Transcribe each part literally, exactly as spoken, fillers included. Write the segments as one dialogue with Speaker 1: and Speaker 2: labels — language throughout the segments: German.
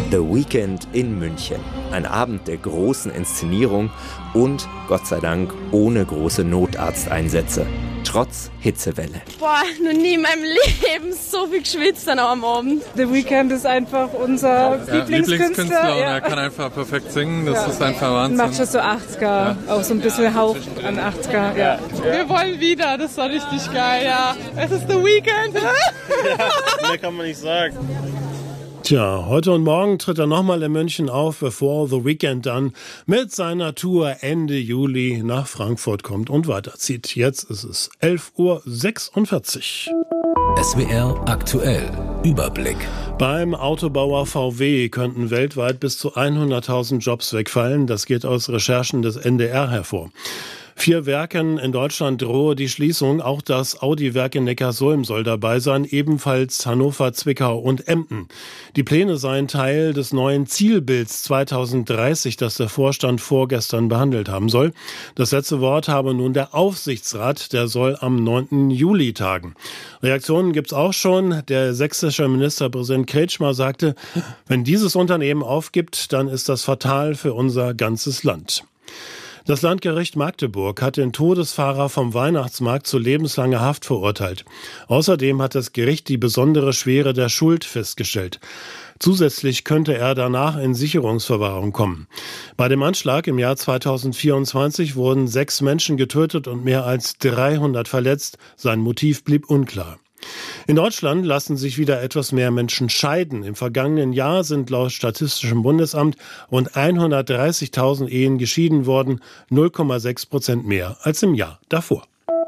Speaker 1: The Weekend in München. Ein Abend der großen Inszenierung und, Gott sei Dank, ohne große Notarzteinsätze. Trotz Hitzewelle.
Speaker 2: Boah, noch nie in meinem Leben so viel geschwitzt dann am Abend.
Speaker 3: The Weeknd ist einfach unser ja, Lieblingskünstler.
Speaker 4: Lieblingskünstler und
Speaker 3: ja.
Speaker 4: er kann einfach perfekt singen. Das ja. ist einfach Wahnsinn.
Speaker 3: Macht schon so achtziger, ja. auch so ein bisschen Hauch an achtziger. Ja.
Speaker 5: Wir wollen wieder, das war richtig geil, ja. Es ist The Weeknd.
Speaker 6: Ja, mehr kann man nicht sagen.
Speaker 7: Tja, heute und morgen tritt er nochmal in München auf, bevor The Weeknd dann mit seiner Tour Ende Juli nach Frankfurt kommt und weiterzieht. Jetzt ist es elf Uhr sechsundvierzig.
Speaker 8: S W R aktuell. Überblick.
Speaker 7: Beim Autobauer V W könnten weltweit bis zu hunderttausend Jobs wegfallen. Das geht aus Recherchen des N D R hervor. Vier Werken in Deutschland drohe die Schließung. Auch das Audi-Werk in Neckarsulm soll dabei sein, ebenfalls Hannover, Zwickau und Emden. Die Pläne seien Teil des neuen Zielbilds zweitausenddreißig, das der Vorstand vorgestern behandelt haben soll. Das letzte Wort habe nun der Aufsichtsrat, der soll am neunten Juli tagen. Reaktionen gibt's auch schon. Der sächsische Ministerpräsident Kretschmer sagte, wenn dieses Unternehmen aufgibt, dann ist das fatal für unser ganzes Land. Das Landgericht Magdeburg hat den Todesfahrer vom Weihnachtsmarkt zu lebenslanger Haft verurteilt. Außerdem hat das Gericht die besondere Schwere der Schuld festgestellt. Zusätzlich könnte er danach in Sicherungsverwahrung kommen. Bei dem Anschlag im Jahr zweitausendvierundzwanzig wurden sechs Menschen getötet und mehr als dreihundert verletzt. Sein Motiv blieb unklar. In Deutschland lassen sich wieder etwas mehr Menschen scheiden. Im vergangenen Jahr sind laut Statistischem Bundesamt rund hundertdreißigtausend Ehen geschieden worden, null Komma sechs Prozent mehr als im Jahr davor.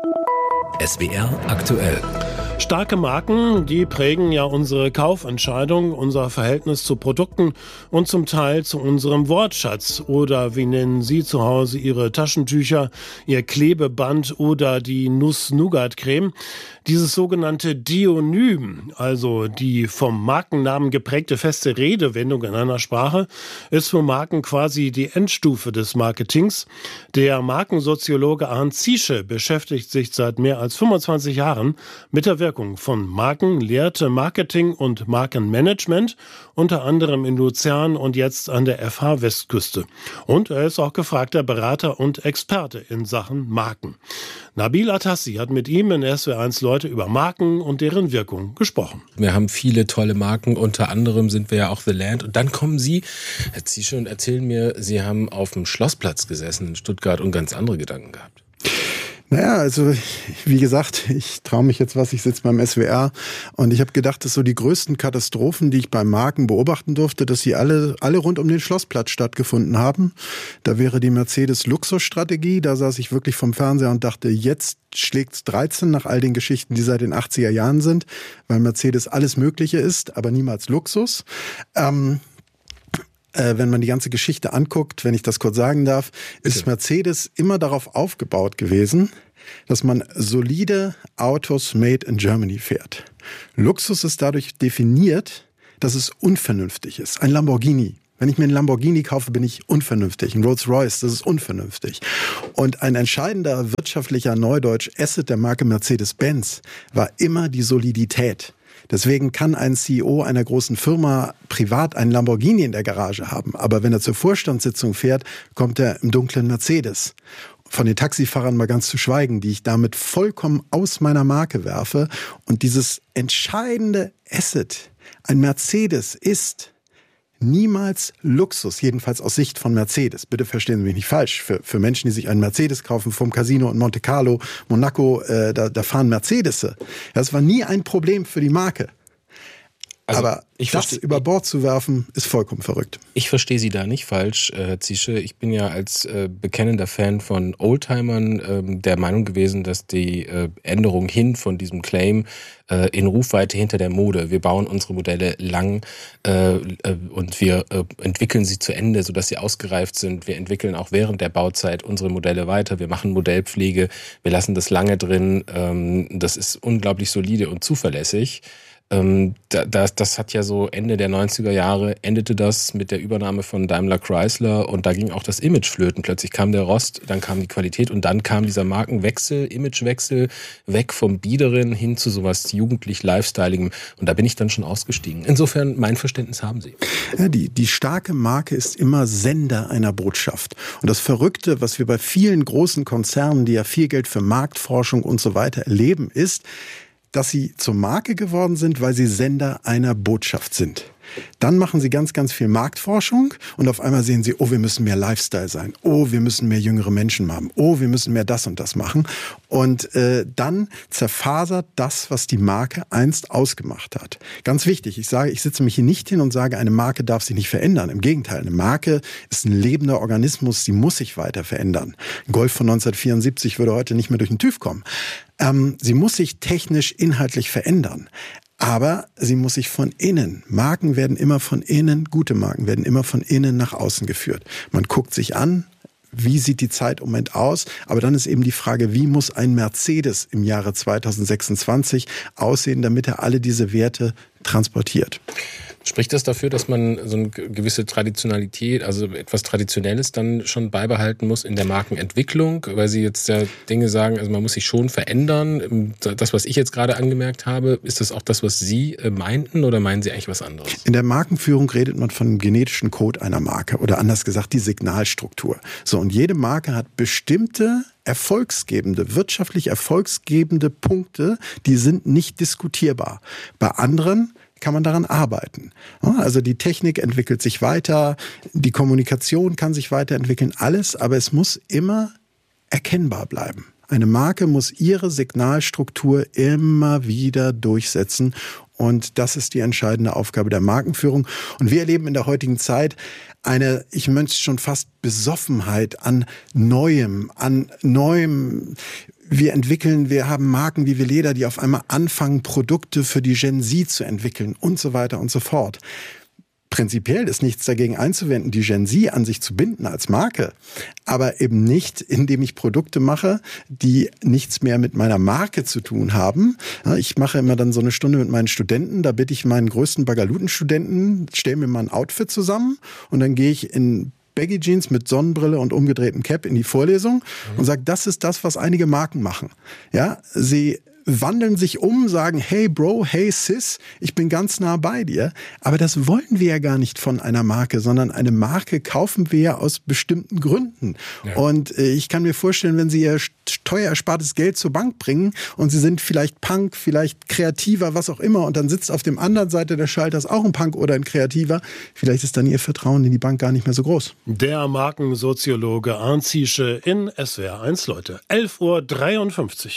Speaker 8: S W R aktuell.
Speaker 7: Starke Marken, die prägen ja unsere Kaufentscheidung, unser Verhältnis zu Produkten und zum Teil zu unserem Wortschatz. Oder wie nennen Sie zu Hause Ihre Taschentücher, Ihr Klebeband oder die Nuss-Nougat-Creme? Dieses sogenannte Deonym, also die vom Markennamen geprägte feste Redewendung in einer Sprache, ist für Marken quasi die Endstufe des Marketings. Der Markensoziologe Arndt Ziesche beschäftigt sich seit mehr als fünfundzwanzig Jahren mit der Wirkung von Marken, lehrte Marketing und Markenmanagement, unter anderem in Luzern und jetzt an der F H Westküste. Und er ist auch gefragter Berater und Experte in Sachen Marken. Nabil Atassi hat mit ihm in S W R eins Leute über Marken und deren Wirkung gesprochen.
Speaker 9: Wir haben viele tolle Marken, unter anderem sind wir ja auch The Land. Und dann kommen Sie, Herr Ziesche, und erzählen mir, Sie haben auf dem Schlossplatz gesessen in Stuttgart und ganz andere Gedanken gehabt.
Speaker 10: Naja, also wie gesagt, ich traue mich jetzt was, ich sitze beim S W R und ich habe gedacht, dass so die größten Katastrophen, die ich bei Marken beobachten durfte, dass sie alle alle rund um den Schlossplatz stattgefunden haben. Da wäre die Mercedes-Luxus-Strategie, da saß ich wirklich vom Fernseher und dachte, jetzt schlägt's dreizehn nach all den Geschichten, die seit den achtziger Jahren sind, weil Mercedes alles Mögliche ist, aber niemals Luxus. Ähm, Äh, wenn man die ganze Geschichte anguckt, wenn ich das kurz sagen darf, ist okay. Mercedes immer darauf aufgebaut gewesen, dass man solide Autos made in Germany fährt. Luxus ist dadurch definiert, dass es unvernünftig ist. Ein Lamborghini. Wenn ich mir einen Lamborghini kaufe, bin ich unvernünftig. Ein Rolls-Royce, das ist unvernünftig. Und ein entscheidender wirtschaftlicher Neudeutsch-Asset der Marke Mercedes-Benz war immer die Solidität. Deswegen kann ein C E O einer großen Firma privat einen Lamborghini in der Garage haben. Aber wenn er zur Vorstandssitzung fährt, kommt er im dunklen Mercedes. Von den Taxifahrern mal ganz zu schweigen, die ich damit vollkommen aus meiner Marke werfe. Und dieses entscheidende Asset, ein Mercedes ist niemals Luxus, jedenfalls aus Sicht von Mercedes. Bitte verstehen Sie mich nicht falsch. Für, für Menschen, die sich einen Mercedes kaufen vom Casino in Monte Carlo, Monaco, äh, da, da fahren Mercedes. Das war nie ein Problem für die Marke. Also aber ich das verste- über Bord zu werfen, ist vollkommen verrückt.
Speaker 9: Ich verstehe Sie da nicht falsch, Herr Ziesche. Ich bin ja als äh, bekennender Fan von Oldtimern äh, der Meinung gewesen, dass die äh, Änderung hin von diesem Claim äh, in Rufweite hinter der Mode. Wir bauen unsere Modelle lang äh, äh, und wir äh, entwickeln sie zu Ende, sodass sie ausgereift sind. Wir entwickeln auch während der Bauzeit unsere Modelle weiter. Wir machen Modellpflege. Wir lassen das lange drin. Ähm, das ist unglaublich solide und zuverlässig. Ähm, das, das hat ja so Ende der neunziger Jahre, endete das mit der Übernahme von Daimler Chrysler und da ging auch das Image flöten. Plötzlich kam der Rost, dann kam die Qualität und dann kam dieser Markenwechsel, Imagewechsel, weg vom Biederen hin zu sowas jugendlich Lifestyligem und da bin ich dann schon ausgestiegen. Insofern, mein Verständnis haben Sie.
Speaker 10: Ja, die, die starke Marke ist immer Sender einer Botschaft. Und das Verrückte, was wir bei vielen großen Konzernen, die ja viel Geld für Marktforschung und so weiter erleben, ist, dass sie zur Marke geworden sind, weil sie Sender einer Botschaft sind. Dann machen sie ganz, ganz viel Marktforschung und auf einmal sehen sie, oh, wir müssen mehr Lifestyle sein. Oh, wir müssen mehr jüngere Menschen haben. Oh, wir müssen mehr das und das machen. Und äh, dann zerfasert das, was die Marke einst ausgemacht hat. Ganz wichtig, ich sage, ich sitze mich hier nicht hin und sage, eine Marke darf sich nicht verändern. Im Gegenteil, eine Marke ist ein lebender Organismus, sie muss sich weiter verändern. Ein Golf von neunzehnhundertvierundsiebzig würde heute nicht mehr durch den TÜV kommen. Ähm, sie muss sich technisch, inhaltlich verändern. Aber sie muss sich von innen, Marken werden immer von innen, gute Marken werden immer von innen nach außen geführt. Man guckt sich an, wie sieht die Zeit im Moment aus, aber dann ist eben die Frage, wie muss ein Mercedes im Jahre zweitausendsechsundzwanzig aussehen, damit er alle diese Werte transportiert.
Speaker 9: Spricht das dafür, dass man so eine gewisse Traditionalität, also etwas Traditionelles dann schon beibehalten muss in der Markenentwicklung, weil Sie jetzt ja Dinge sagen, also man muss sich schon verändern. Das, was ich jetzt gerade angemerkt habe, ist das auch das, was Sie meinten oder meinen Sie eigentlich was anderes?
Speaker 10: In der Markenführung redet man von dem genetischen Code einer Marke oder anders gesagt die Signalstruktur. So, und jede Marke hat bestimmte erfolgsgebende, wirtschaftlich erfolgsgebende Punkte, die sind nicht diskutierbar. Bei anderen kann man daran arbeiten. Also die Technik entwickelt sich weiter, die Kommunikation kann sich weiterentwickeln, alles, aber es muss immer erkennbar bleiben. Eine Marke muss ihre Signalstruktur immer wieder durchsetzen und das ist die entscheidende Aufgabe der Markenführung. Und wir erleben in der heutigen Zeit eine, ich möchte schon fast Besoffenheit an Neuem, an Neuem. Wir entwickeln, wir haben Marken wie Veleda, die auf einmal anfangen, Produkte für die Gen Z zu entwickeln und so weiter und so fort. Prinzipiell ist nichts dagegen einzuwenden, die Gen Z an sich zu binden als Marke, aber eben nicht, indem ich Produkte mache, die nichts mehr mit meiner Marke zu tun haben. Ich mache immer dann so eine Stunde mit meinen Studenten, da bitte ich meinen größten Bagaluten-Studenten, stell mir mal ein Outfit zusammen und dann gehe ich in Baggy Jeans mit Sonnenbrille und umgedrehtem Cap in die Vorlesung mhm. und sage, das ist das, was einige Marken machen. Ja, sie wandeln sich um, sagen, hey Bro, hey Sis, ich bin ganz nah bei dir. Aber das wollen wir ja gar nicht von einer Marke, sondern eine Marke kaufen wir ja aus bestimmten Gründen. Ja. Und äh, ich kann mir vorstellen, wenn Sie Ihr teuer erspartes Geld zur Bank bringen und Sie sind vielleicht Punk, vielleicht Kreativer, was auch immer, und dann sitzt auf dem anderen Seite des Schalters auch ein Punk oder ein Kreativer, vielleicht ist dann Ihr Vertrauen in die Bank gar nicht mehr so groß.
Speaker 7: Der Markensoziologe Arndt Ziesche in S W R eins, Leute. elf Uhr dreiundfünfzig.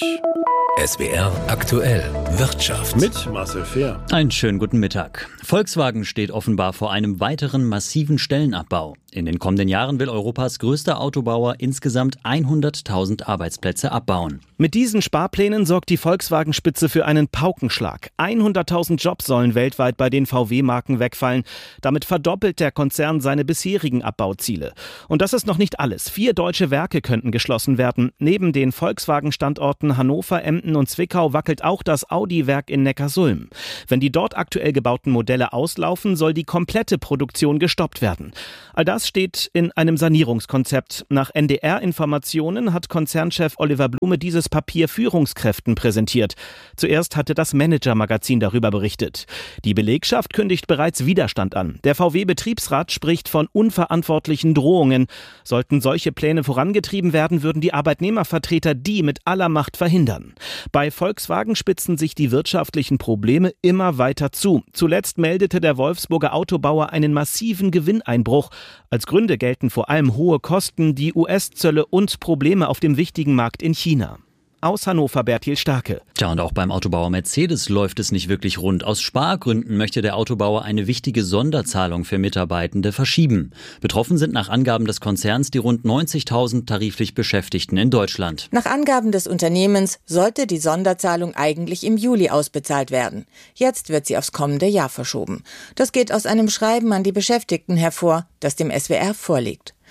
Speaker 8: S W R aktuell Wirtschaft
Speaker 7: mit Marcel Fehr.
Speaker 11: Einen schönen guten Mittag. Volkswagen steht offenbar vor einem weiteren massiven Stellenabbau. In den kommenden Jahren will Europas größter Autobauer insgesamt hunderttausend Arbeitsplätze abbauen.
Speaker 12: Mit diesen Sparplänen sorgt die Volkswagen-Spitze für einen Paukenschlag. hunderttausend Jobs sollen weltweit bei den V W-Marken wegfallen. Damit verdoppelt der Konzern seine bisherigen Abbauziele. Und das ist noch nicht alles. Vier deutsche Werke könnten geschlossen werden. Neben den Volkswagen-Standorten Hannover, Emden und Zwickau wackelt auch das Audi-Werk in Neckarsulm. Wenn die dort aktuell gebauten Modelle auslaufen, soll die komplette Produktion gestoppt werden. All das steht in einem Sanierungskonzept. Nach N D R-Informationen hat Konzernchef Oliver Blume dieses Papier Führungskräften präsentiert. Zuerst hatte das Manager-Magazin darüber berichtet. Die Belegschaft kündigt bereits Widerstand an. Der V W-Betriebsrat spricht von unverantwortlichen Drohungen. Sollten solche Pläne vorangetrieben werden, würden die Arbeitnehmervertreter die mit aller Macht verhindern. Bei Volkswagen spitzen sich die wirtschaftlichen Probleme immer weiter zu. Zuletzt meldete der Wolfsburger Autobauer einen massiven Gewinneinbruch. Als Gründe gelten vor allem hohe Kosten, die U S-Zölle und Probleme auf dem wichtigen Markt in China. Aus Hannover Bertil Starke.
Speaker 11: Tja, und auch beim Autobauer Mercedes läuft es nicht wirklich rund. Aus Spargründen möchte der Autobauer eine wichtige Sonderzahlung für Mitarbeitende verschieben. Betroffen sind nach Angaben des Konzerns die rund neunzigtausend tariflich Beschäftigten in Deutschland.
Speaker 13: Nach Angaben des Unternehmens sollte die Sonderzahlung eigentlich im Juli ausbezahlt werden. Jetzt wird sie aufs kommende Jahr verschoben. Das geht aus einem Schreiben an die Beschäftigten hervor, das dem S W R vorliegt.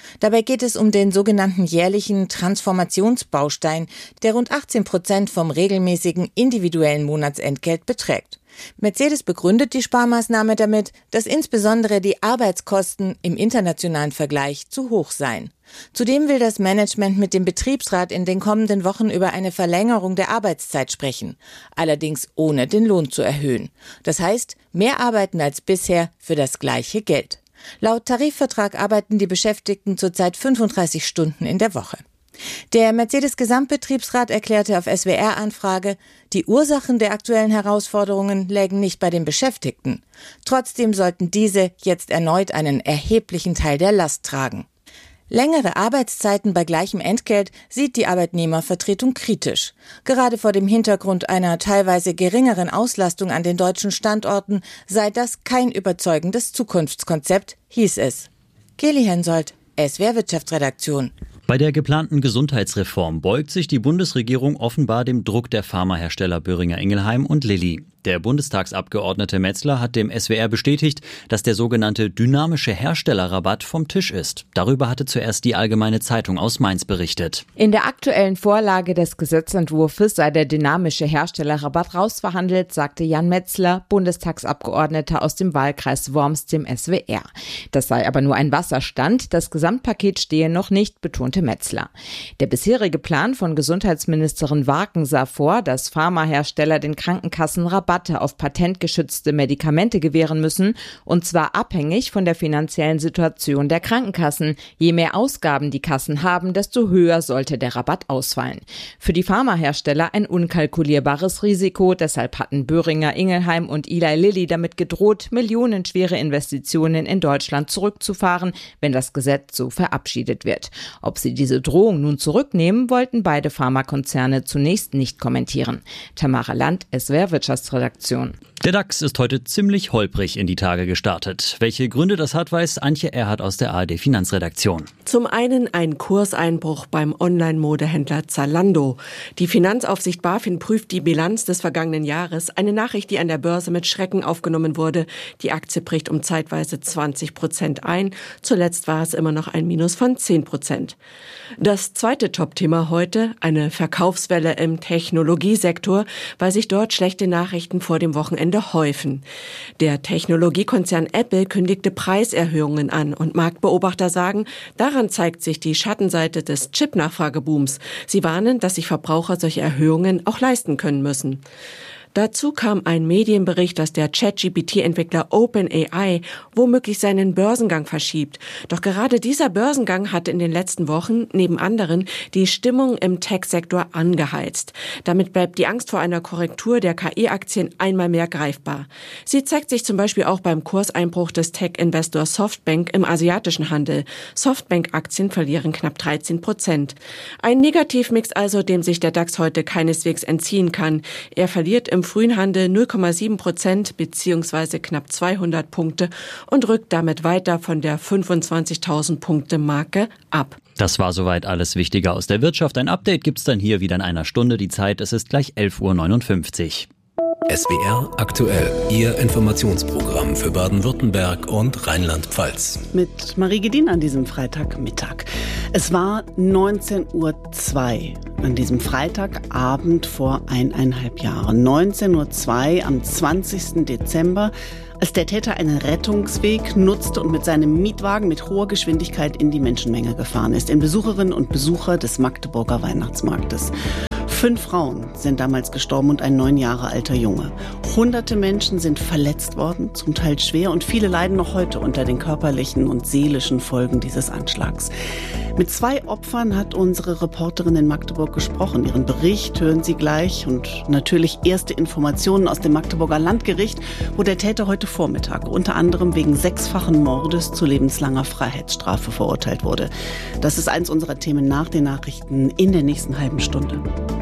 Speaker 13: Dabei geht es um den sogenannten jährlichen Transformationsbaustein, der rund achtzehn Prozent vom regelmäßigen individuellen Monatsentgelt beträgt. Mercedes begründet die Sparmaßnahme damit, dass insbesondere die Arbeitskosten im internationalen Vergleich zu hoch seien. Zudem will das Management mit dem Betriebsrat in den kommenden Wochen über eine Verlängerung der Arbeitszeit sprechen, allerdings ohne den Lohn zu erhöhen. Das heißt, mehr arbeiten als bisher für das gleiche Geld. Laut Tarifvertrag arbeiten die Beschäftigten zurzeit fünfunddreißig Stunden in der Woche. Der Mercedes-Gesamtbetriebsrat erklärte auf S W R-Anfrage, die Ursachen der aktuellen Herausforderungen lägen nicht bei den Beschäftigten. Trotzdem sollten diese jetzt erneut einen erheblichen Teil der Last tragen. Längere Arbeitszeiten bei gleichem Entgelt sieht die Arbeitnehmervertretung kritisch. Gerade vor dem Hintergrund einer teilweise geringeren Auslastung an den deutschen Standorten sei das kein überzeugendes Zukunftskonzept, hieß es. Kelly Hensoldt, S W R Wirtschaftsredaktion.
Speaker 11: Bei der geplanten Gesundheitsreform beugt sich die Bundesregierung offenbar dem Druck der Pharmahersteller Boehringer Ingelheim und Lilly. Der Bundestagsabgeordnete Metzler hat dem S W R bestätigt, dass der sogenannte dynamische Herstellerrabatt vom Tisch ist. Darüber hatte zuerst die Allgemeine Zeitung aus Mainz berichtet.
Speaker 14: In der aktuellen Vorlage des Gesetzentwurfs sei der dynamische Herstellerrabatt rausverhandelt, sagte Jan Metzler, Bundestagsabgeordneter aus dem Wahlkreis Worms dem S W R. Das sei aber nur ein Wasserstand, das Gesamtpaket stehe noch nicht, betonte Metzler. Der bisherige Plan von Gesundheitsministerin Warken sah vor, dass Pharmahersteller den Krankenkassen Rabatt auf patentgeschützte Medikamente gewähren müssen, und zwar abhängig von der finanziellen Situation der Krankenkassen. Je mehr Ausgaben die Kassen haben, desto höher sollte der Rabatt ausfallen. Für die Pharmahersteller ein unkalkulierbares Risiko, deshalb hatten Boehringer Ingelheim und Eli Lilly damit gedroht, millionenschwere Investitionen in Deutschland zurückzufahren, wenn das Gesetz so verabschiedet wird. Ob sie diese Drohung nun zurücknehmen, wollten beide Pharmakonzerne zunächst nicht kommentieren. Tamara Land, S W R Wirtschaftsredaktion.
Speaker 11: Der DAX ist heute ziemlich holprig in die Tage gestartet. Welche Gründe das hat, weiß Antje Erhardt aus der A R D Finanzredaktion.
Speaker 15: Zum einen ein Kurseinbruch beim Online-Modehändler Zalando. Die Finanzaufsicht BaFin prüft die Bilanz des vergangenen Jahres. Eine Nachricht, die an der Börse mit Schrecken aufgenommen wurde. Die Aktie bricht um zeitweise zwanzig Prozent ein. Zuletzt war es immer noch ein Minus von zehn Prozent. Das zweite Top-Thema heute, eine Verkaufswelle im Technologiesektor, weil sich dort schlechte Nachrichten vor dem Wochenende häufen. Der Technologiekonzern Apple kündigte Preiserhöhungen an und Marktbeobachter sagen, daran zeigt sich die Schattenseite des Chip-Nachfragebooms. Sie warnen, dass sich Verbraucher solche Erhöhungen auch leisten können müssen. Dazu kam ein Medienbericht, dass der ChatGP T-Entwickler OpenAI womöglich seinen Börsengang verschiebt. Doch gerade dieser Börsengang hatte in den letzten Wochen neben anderen die Stimmung im Tech-Sektor angeheizt. Damit bleibt die Angst vor einer Korrektur der K I-Aktien einmal mehr greifbar. Sie zeigt sich zum Beispiel auch beim Kurseinbruch des Tech-Investors Softbank im asiatischen Handel. Softbank-Aktien verlieren knapp dreizehn Prozent. Ein Negativmix also, dem sich der DAX heute keineswegs entziehen kann. Er verliert im frühen Handel null Komma sieben Prozent bzw. knapp zweihundert Punkte und rückt damit weiter von der fünfundzwanzigtausend Punkte Marke ab.
Speaker 11: Das war soweit alles Wichtige aus der Wirtschaft. Ein Update gibt's dann hier wieder in einer Stunde. Die Zeit, es ist gleich elf Uhr neunundfünfzig.
Speaker 8: S W R aktuell, Ihr Informationsprogramm für Baden-Württemberg und Rheinland-Pfalz.
Speaker 16: Mit Marie Gedin an diesem Freitagmittag. Es war neunzehn Uhr zwei an diesem Freitagabend vor eineinhalb Jahren. neunzehn Uhr zwei am zwanzigsten Dezember, als der Täter einen Rettungsweg nutzte und mit seinem Mietwagen mit hoher Geschwindigkeit in die Menschenmenge gefahren ist, in Besucherinnen und Besucher des Magdeburger Weihnachtsmarktes. Fünf Frauen sind damals gestorben und ein neun Jahre alter Junge. Hunderte Menschen sind verletzt worden, zum Teil schwer, und viele leiden noch heute unter den körperlichen und seelischen Folgen dieses Anschlags. Mit zwei Opfern hat unsere Reporterin in Magdeburg gesprochen. Ihren Bericht hören Sie gleich und natürlich erste Informationen aus dem Magdeburger Landgericht, wo der Täter heute Vormittag unter anderem wegen sechsfachen Mordes zu lebenslanger Freiheitsstrafe verurteilt wurde. Das ist eins unserer Themen nach den Nachrichten in der nächsten halben Stunde.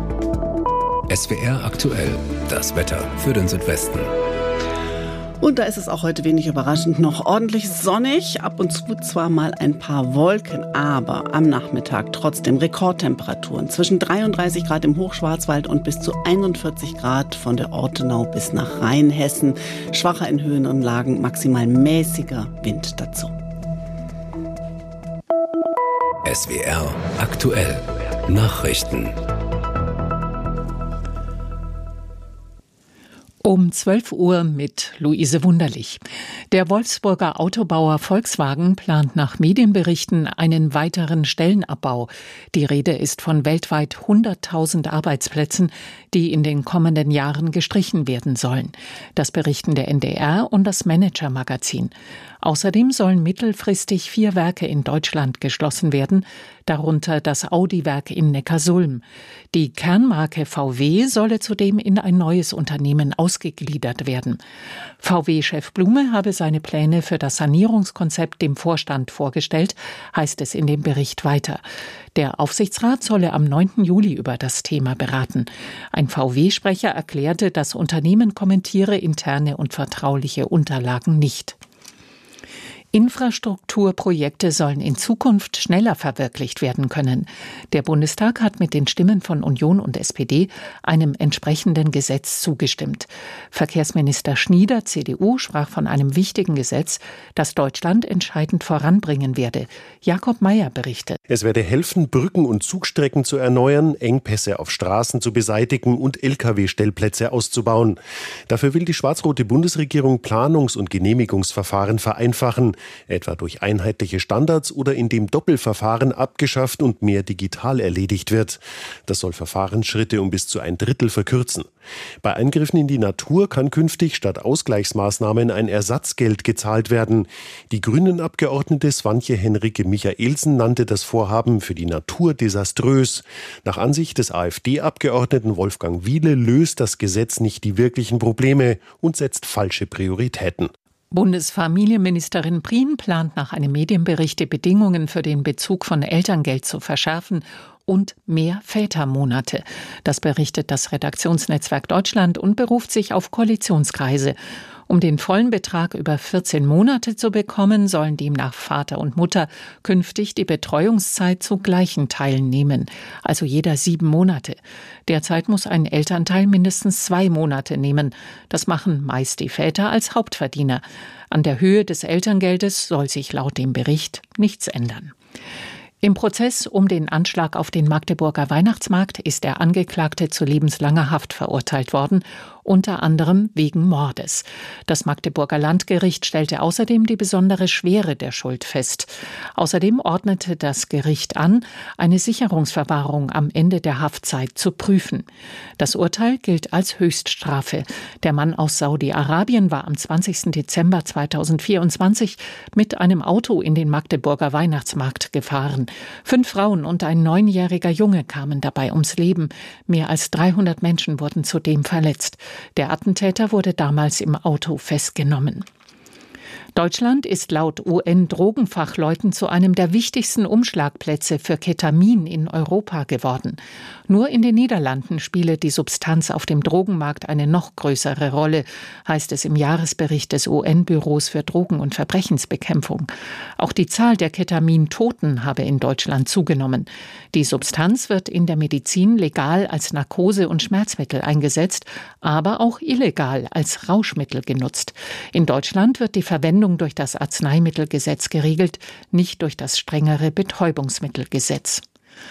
Speaker 8: S W R aktuell, das Wetter für den Südwesten.
Speaker 16: Und da ist es auch heute wenig überraschend noch ordentlich sonnig, ab und zu zwar mal ein paar Wolken, aber am Nachmittag trotzdem Rekordtemperaturen zwischen dreiunddreißig Grad im Hochschwarzwald und bis zu einundvierzig Grad von der Ortenau bis nach Rheinhessen. Schwacher in höheren Lagen, maximal mäßiger Wind dazu.
Speaker 8: S W R aktuell Nachrichten.
Speaker 17: Um zwölf Uhr mit Luise Wunderlich. Der Wolfsburger Autobauer Volkswagen plant nach Medienberichten einen weiteren Stellenabbau. Die Rede ist von weltweit hunderttausend Arbeitsplätzen, die in den kommenden Jahren gestrichen werden sollen. Das berichten der N D R und das Manager-Magazin. Außerdem sollen mittelfristig vier Werke in Deutschland geschlossen werden, darunter das Audi-Werk in Neckarsulm. Die Kernmarke V W solle zudem in ein neues Unternehmen ausgegliedert werden. V W-Chef Blume habe seine Pläne für das Sanierungskonzept dem Vorstand vorgestellt, heißt es in dem Bericht weiter. Der Aufsichtsrat solle am neunten Juli über das Thema beraten. Ein V W-Sprecher erklärte, das Unternehmen kommentiere interne und vertrauliche Unterlagen nicht. Infrastrukturprojekte sollen in Zukunft schneller verwirklicht werden können. Der Bundestag hat mit den Stimmen von Union und S P D einem entsprechenden Gesetz zugestimmt. Verkehrsminister Schnieder, C D U, sprach von einem wichtigen Gesetz, das Deutschland entscheidend voranbringen werde. Jakob Mayer berichtet.
Speaker 18: Es werde helfen, Brücken und Zugstrecken zu erneuern, Engpässe auf Straßen zu beseitigen und L K W-Stellplätze auszubauen. Dafür will die schwarz-rote Bundesregierung Planungs- und Genehmigungsverfahren vereinfachen, etwa durch einheitliche Standards oder indem Doppelverfahren abgeschafft und mehr digital erledigt wird. Das soll Verfahrensschritte um bis zu ein Drittel verkürzen. Bei Eingriffen in die Natur kann künftig statt Ausgleichsmaßnahmen ein Ersatzgeld gezahlt werden. Die Grünen-Abgeordnete Swantje Henrike Michaelsen nannte das Vorhaben für die Natur desaströs. Nach Ansicht des AfD-Abgeordneten Wolfgang Wiele löst das Gesetz nicht die wirklichen Probleme und setzt falsche Prioritäten.
Speaker 17: Bundesfamilienministerin Prien plant nach einem Medienbericht, die Bedingungen für den Bezug von Elterngeld zu verschärfen und mehr Vätermonate. Das berichtet das Redaktionsnetzwerk Deutschland und beruft sich auf Koalitionskreise. Um den vollen Betrag über vierzehn Monate zu bekommen, sollen demnach Vater und Mutter künftig die Betreuungszeit zu gleichen Teilen nehmen, also jeder sieben Monate. Derzeit muss ein Elternteil mindestens zwei Monate nehmen. Das machen meist die Väter als Hauptverdiener. An der Höhe des Elterngeldes soll sich laut dem Bericht nichts ändern. Im Prozess um den Anschlag auf den Magdeburger Weihnachtsmarkt ist der Angeklagte zu lebenslanger Haft verurteilt worden, unter anderem wegen Mordes. Das Magdeburger Landgericht stellte außerdem die besondere Schwere der Schuld fest. Außerdem ordnete das Gericht an, eine Sicherungsverwahrung am Ende der Haftzeit zu prüfen. Das Urteil gilt als Höchststrafe. Der Mann aus Saudi-Arabien war am zwanzigsten Dezember zweitausendvierundzwanzig mit einem Auto in den Magdeburger Weihnachtsmarkt gefahren. Fünf Frauen und ein neunjähriger Junge kamen dabei ums Leben. Mehr als dreihundert Menschen wurden zudem verletzt. Der Attentäter wurde damals im Auto festgenommen. Deutschland ist laut U N-Drogenfachleuten zu einem der wichtigsten Umschlagplätze für Ketamin in Europa geworden. Nur in den Niederlanden spiele die Substanz auf dem Drogenmarkt eine noch größere Rolle, heißt es im Jahresbericht des U N-Büros für Drogen- und Verbrechensbekämpfung. Auch die Zahl der Ketamin-Toten habe in Deutschland zugenommen. Die Substanz wird in der Medizin legal als Narkose- und Schmerzmittel eingesetzt, aber auch illegal als Rauschmittel genutzt. In Deutschland wird die Verwendung durch das Arzneimittelgesetz geregelt, nicht durch das strengere Betäubungsmittelgesetz.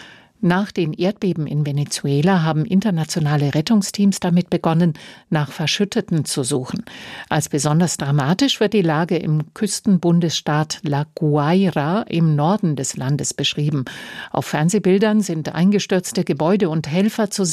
Speaker 17: Nach den Erdbeben in Venezuela haben internationale Rettungsteams damit begonnen, nach Verschütteten zu suchen. Als besonders dramatisch wird die Lage im Küstenbundesstaat La Guaira im Norden des Landes beschrieben. Auf Fernsehbildern sind eingestürzte Gebäude und Helfer zu